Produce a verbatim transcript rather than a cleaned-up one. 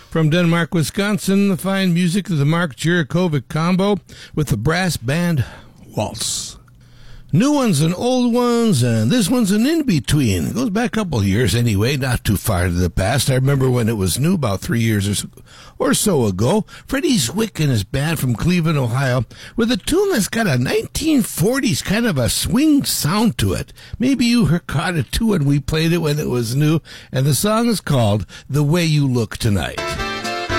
From Denmark, Wisconsin, the fine music of the Mark Jurakovic combo with the brass band Waltz. New ones and old ones, and this one's an in-between. It goes back a couple of years anyway, not too far to the past. I remember when it was new, about three years or so, or so ago. Freddie Zwick and his band from Cleveland, Ohio, with a tune that's got a nineteen forties kind of a swing sound to it. Maybe you heard, caught it too when we played it when it was new, and the song is called The Way You Look Tonight.